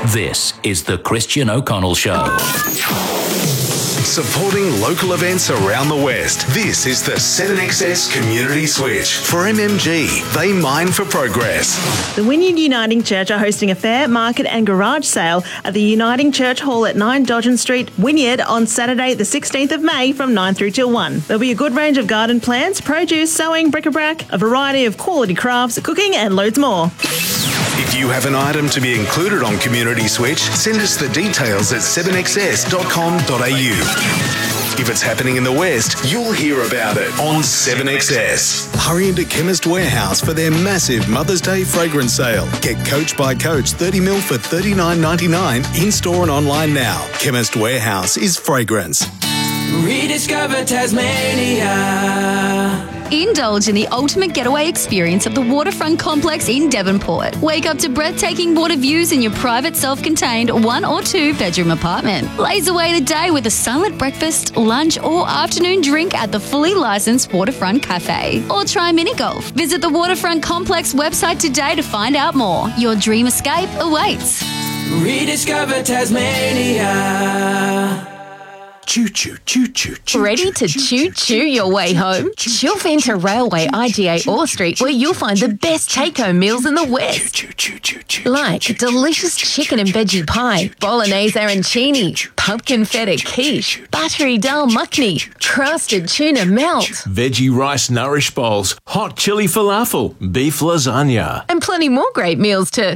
This is the Christian O'Connell Show. Supporting local events around the West. This is the 7XS Community Switch. For MMG, they mine for progress. The Wynyard Uniting Church are hosting a fair, market and garage sale at the Uniting Church Hall at 9 Dodgen Street, Wynyard, on Saturday the 16th of May from 9 through till 1. There'll be a good range of garden plants, produce, sewing, bric-a-brac, a variety of quality crafts, cooking and loads more. If you have an item to be included on Community Switch, send us the details at 7xs.com.au. If it's happening in the West, you'll hear about it on 7XS. Hurry into Chemist Warehouse for their massive Mother's Day fragrance sale. Get Coach by Coach 30ml for $39.99 in-store and online now. Chemist Warehouse is fragrance. Rediscover Tasmania. Indulge in the ultimate getaway experience of the Waterfront Complex in Devonport. Wake up to breathtaking water views in your private self-contained 1 or 2 bedroom apartment. Blaze away the day with a silent breakfast, lunch or afternoon drink at the fully licensed Waterfront Cafe. Or try mini golf. Visit the Waterfront Complex website today to find out more. Your dream escape awaits. Rediscover Tasmania. Choo-choo, choo-choo, choo-choo. Ready to choo-choo your way home? Shelf into Railway IGA Orr Street, where you'll find the best take-home meals in the West. Like delicious chicken and veggie pie, bolognese arancini, pumpkin feta quiche, buttery dal makhni, crusted tuna melt, veggie rice nourish bowls, hot chili falafel, beef lasagna. and plenty more great meals to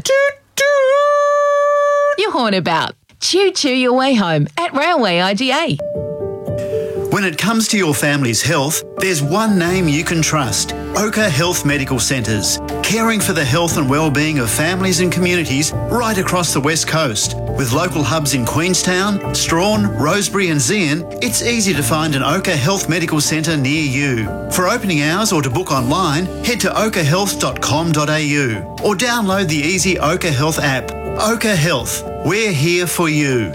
your horn about. Choo-choo your way home at Railway IGA. When it comes to your family's health, there's one name you can trust: Oka Health Medical Centres, caring for the health and well-being of families and communities right across the West Coast. With local hubs in Queenstown, Strawn, Rosebery and Zeehan, it's easy to find an Oka Health Medical Centre near you. For opening hours or to book online, head to okahealth.com.au or download the easy Oka Health app. Oka Health, we're here for you.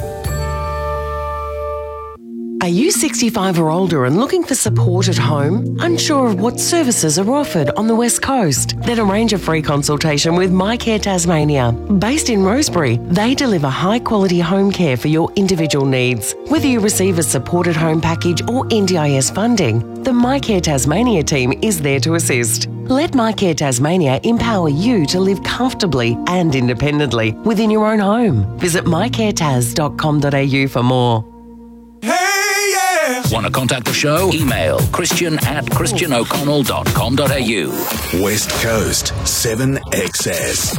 Are you 65 or older and looking for support at home? Unsure of what services are offered on the West Coast? Then arrange a free consultation with MyCare Tasmania. Based in Rosebery, they deliver high-quality home care for your individual needs. Whether you receive a supported home package or NDIS funding, the MyCare Tasmania team is there to assist. Let MyCare Tasmania empower you to live comfortably and independently within your own home. Visit mycaretas.com.au for more. Want to contact the show? Email christian@christianoconnell.com.au. West Coast 7XS.